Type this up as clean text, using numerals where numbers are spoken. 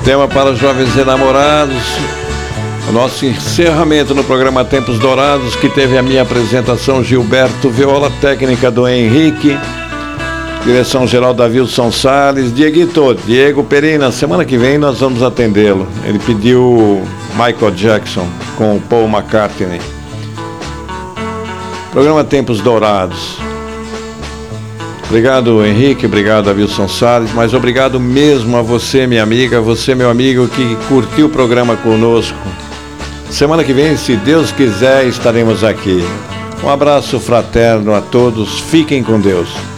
Tema para jovens enamorados. O nosso encerramento no programa Tempos Dourados, que teve a minha apresentação, Gilberto Viola, técnica do Henrique, direção geral da Wilson Salles. Diego Perina, semana que vem nós vamos atendê-lo. Ele pediu Michael Jackson com Paul McCartney. Programa Tempos Dourados. Obrigado, Henrique, obrigado a Wilson Salles, mas obrigado mesmo a você, minha amiga, você, meu amigo, que curtiu o programa conosco. Semana que vem, se Deus quiser, estaremos aqui. Um abraço fraterno a todos, fiquem com Deus.